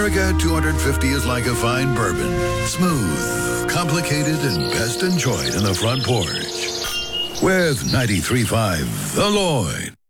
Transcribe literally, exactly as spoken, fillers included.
America two fifty is like a fine bourbon. Smooth, complicated, and best enjoyed in the front porch. With ninety-three point five The Lloyd.